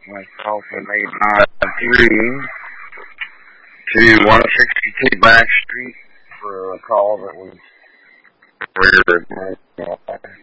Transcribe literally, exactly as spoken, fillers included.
myself and eight nine three to one sixty-two Back Street for a call that was weird.